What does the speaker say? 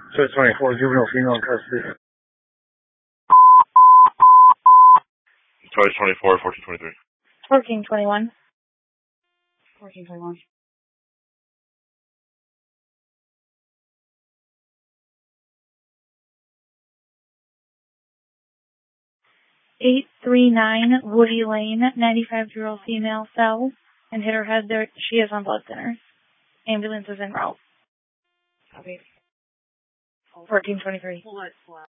So 24, juvenile female in custody. Charge 24, 1423. 1421. 1421. 839 Woody Lane, 95-year-old female fell and hit her head. There, she is on blood thinners. Ambulance is en route. Copy. 1423.